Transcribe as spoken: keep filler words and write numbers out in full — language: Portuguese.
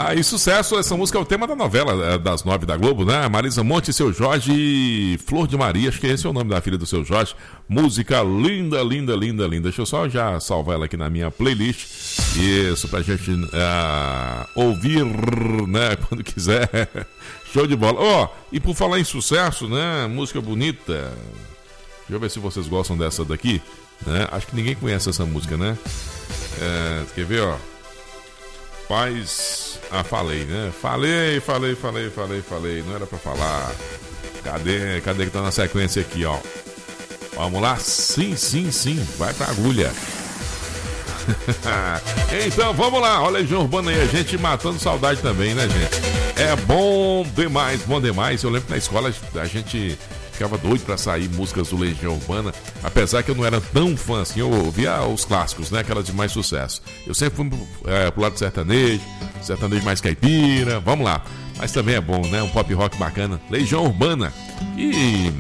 Aí, sucesso, essa música é o tema da novela das nove da Globo, né? Marisa Monte, Seu Jorge e Flor de Maria, acho que esse é o nome da filha do Seu Jorge. Música linda, linda, linda, linda. Deixa eu só já salvar ela aqui na minha playlist. Isso, pra gente uh, ouvir, né, quando quiser. Show de bola. Ó, oh, e por falar em sucesso, né, música bonita. Deixa eu ver se vocês gostam dessa daqui, né? Acho que ninguém conhece essa música, né? É, quer ver, ó? Paz... Ah, falei, né? Falei, falei, falei, falei, falei. Não era pra falar. Cadê? Cadê que tá na sequência aqui, ó? Vamos lá? Sim, sim, sim. Vai pra agulha. Então, vamos lá. Olha a Legião Urbana aí. A gente matando saudade também, né, gente? É bom demais, bom demais. Eu lembro que na escola a gente... ficava doido pra sair músicas do Legião Urbana, apesar que eu não era tão fã assim, eu ouvia os clássicos, né, aquelas de mais sucesso. Eu sempre fui é, pro lado do sertanejo, sertanejo mais caipira, vamos lá. Mas também é bom, né, um pop rock bacana. Legião Urbana, que